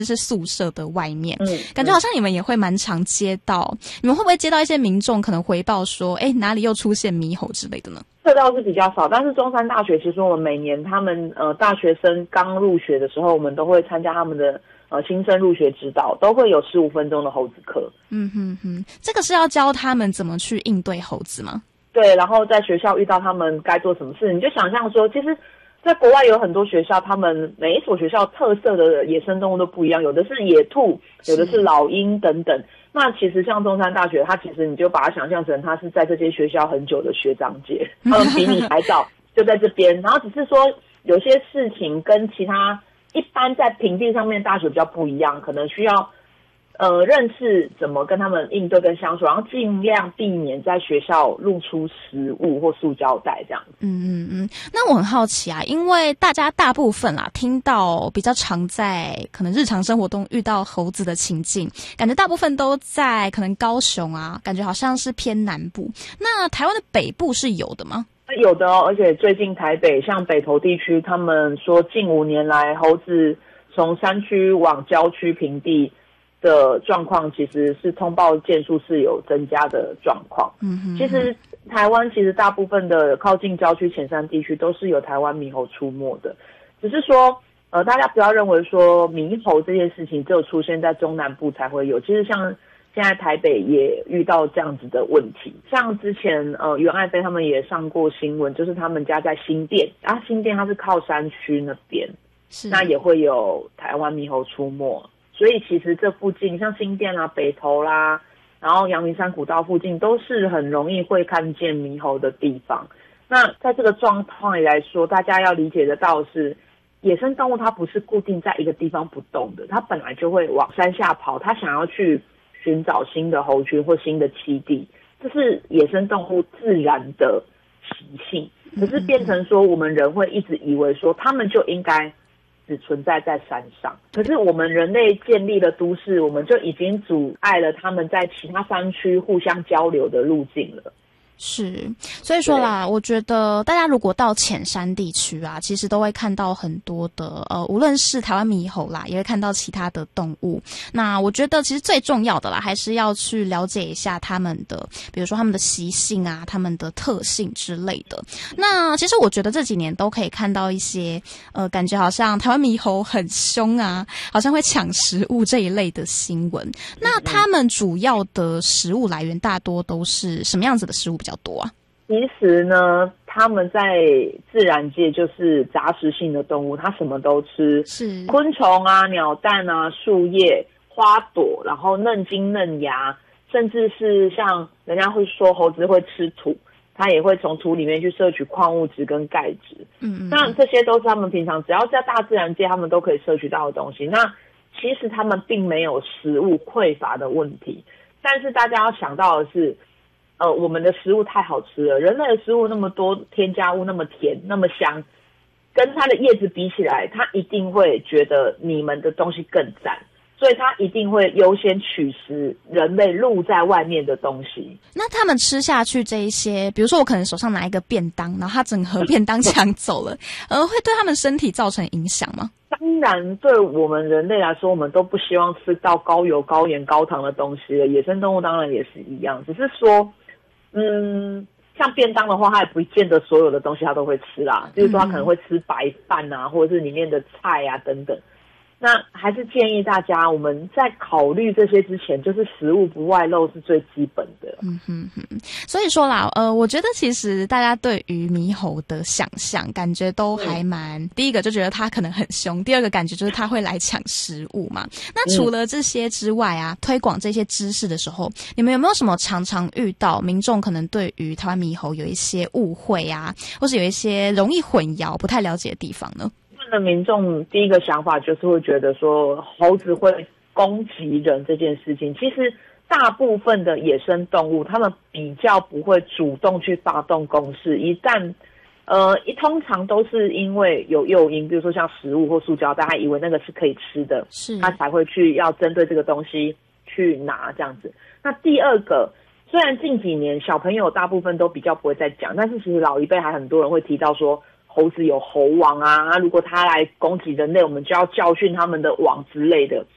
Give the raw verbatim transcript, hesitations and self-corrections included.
是宿舍的外面， 嗯， 感觉好像你们也会蛮常接到，你们会不会接到一些民众可能回报说，哎，哪里又出现猕猴之类的呢？ 这倒是比较少，但是中山大学其实我们每年他们呃大学生刚入学的时候，我们都会参加他们的呃新生入学指导，都会有十五分钟的猴子课。 嗯哼哼，这个是要教他们怎么去应对猴子吗？ 对，然后在学校遇到他们该做什么事，你就想象说，其实在国外有很多学校，他们每一所学校特色的野生动物都不一样，有的是野兔，有的是老鹰等等。那其实像中山大学，它其实你就把它想象成它是在这些学校很久的学长姐，他们比你还早就在这边，然后只是说有些事情跟其他一般在平地上面大学比较不一样，可能需要呃，认识怎么跟他们应对跟相处，然后尽量避免在学校露出食物或塑胶袋这样子。 嗯嗯嗯，那我很好奇啊，因为大家大部分啦听到比较常在可能日常生活中遇到猴子的情境，感觉大部分都在可能高雄啊，感觉好像是偏南部。那台湾的北部是有的吗？ 有的哦，而且最近台北像北投地区，他们说近五年来猴子从山区往郊区平地的状况其实是通报件数是有增加的状况。嗯哼，其实台湾其实大部分的靠近郊区浅山地区都是有台湾猕猴出没的，只是说呃大家不要认为说猕猴这件事情只有出现在中南部才会有，其实像现在台北也遇到这样子的问题。像之前呃袁爱妃他们也上过新闻，就是他们家在新店，啊新店它是靠山区那边，是那也会有台湾猕猴出没。所以其实这附近像新店啦、北投啦，然后阳明山古道附近都是很容易会看见猕猴的地方。那在这个状况里来说，大家要理解得到的是，野生动物它不是固定在一个地方不动的，它本来就会往山下跑，它想要去寻找新的猴群或新的栖地，这是野生动物自然的习性。可是变成说我们人会一直以为说他们就应该只存在在山上，可是我们人类建立了都市，我们就已经阻碍了他们在其他山区互相交流的路径了。 是，所以说啦，我觉得大家如果到浅山地区啊，其实都会看到很多的呃，无论是台湾猕猴啦，也会看到其他的动物。那我觉得其实最重要的啦，还是要去了解一下他们的，比如说他们的习性啊，他们的特性之类的。那其实我觉得这几年都可以看到一些呃，感觉好像台湾猕猴很凶啊，好像会抢食物这一类的新闻。那他们主要的食物来源大多都是什么样子的食物比较多啊？ 其实呢，他们在自然界就是杂食性的动物，它什么都吃，是昆虫啊、鸟蛋啊、树叶、花朵，然后嫩茎嫩芽，甚至是像人家会说猴子会吃土，它也会从土里面去摄取矿物质跟钙质。嗯嗯，那这些都是他们平常只要在大自然界他们都可以摄取到的东西。那其实他们并没有食物匮乏的问题，但是大家要想到的是呃，我们的食物太好吃了，人类的食物那么多添加物，那么甜，那么香，跟它的叶子比起来，它一定会觉得你们的东西更赞，所以它一定会优先取食人类露在外面的东西。 那他们吃下去这一些，比如说我可能手上拿一个便当，然后他整盒便当抢走了，呃，会对他们身体造成影响吗？ 当然，对我们人类来说，我们都不希望吃到高油、高盐、高糖的东西了。野生动物当然也是一样，只是说嗯，像便当的话，它也不见得所有的东西它都会吃啦。就是说，它可能会吃白饭啊，或者是里面的菜啊等等。那还是建议大家，我们在考虑这些之前，就是食物不外露是最基本的。 嗯哼哼，所以说啦，呃，我觉得其实大家对于猕猴的想象，感觉都还蛮、嗯、第一个就觉得它可能很凶，第二个感觉就是它会来抢食物嘛。那除了这些之外啊，推广这些知识的时候，你们有没有什么常常遇到民众可能对于台湾猕猴有一些误会啊，或是有一些容易混淆、不太了解的地方呢？ 的民众第一个想法就是会觉得说猴子会攻击人这件事情，其实大部分的野生动物他们比较不会主动去发动攻势，一旦呃一通常都是因为有诱因，比如说像食物或塑胶袋，他以为那个是可以吃的，是他才会去要针对这个东西去拿这样子。那第二个，虽然近几年小朋友大部分都比较不会再讲，但是其实老一辈还很多人会提到说猴子有猴王啊，如果他来攻击人类，我们就要教训他们的王之类的。